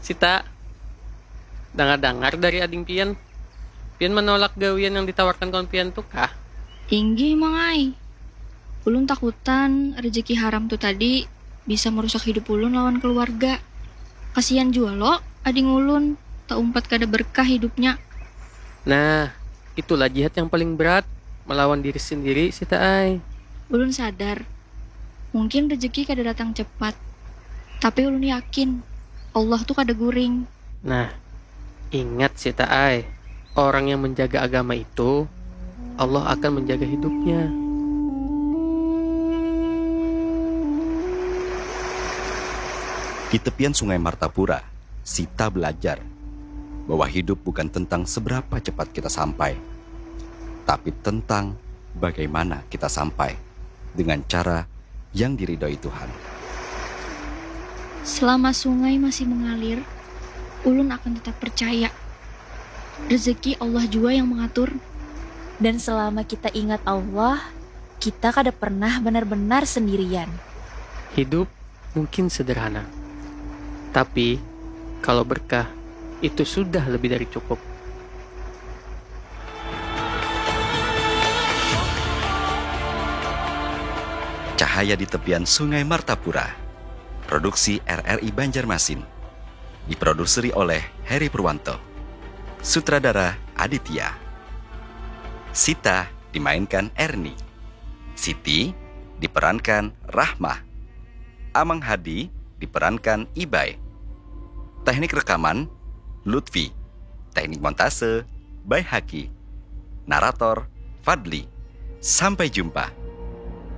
Sita, dengar-dengar dari ading Pian. Pian menolak gawian yang ditawarkan kawan Pian tuh kah? Tinggi mangai. Ulun takutan rezeki haram tuh tadi bisa merusak hidup ulun lawan keluarga. Kasihan jua lo, ading ulun tak umpat kada berkah hidupnya. Nah, itulah jihad yang paling berat, melawan diri sendiri, Sita ai. Ulun sadar, mungkin rezeki kada datang cepat. Tapi ulun yakin, Allah tuh kada guring. Nah, ingat Sita ai, orang yang menjaga agama itu, Allah akan menjaga hidupnya. Di tepian Sungai Martapura, Sita belajar bahwa hidup bukan tentang seberapa cepat kita sampai, tapi tentang bagaimana kita sampai dengan cara yang diridhoi Tuhan. Selama sungai masih mengalir, ulun akan tetap percaya. Rezeki Allah jua yang mengatur. Dan selama kita ingat Allah, kita kada pernah benar-benar sendirian. Hidup mungkin sederhana, tapi kalau berkah, itu sudah lebih dari cukup. Cahaya di tepian Sungai Martapura. Produksi RRI Banjarmasin. Diproduseri oleh Heri Purwanto. Sutradara Aditya. Sita dimainkan Erni. Siti diperankan Rahmah. Amang Hadi diperankan Ibai. Teknik rekaman Lutfi. Teknik montase Baihaki. Narator Fadli. Sampai jumpa.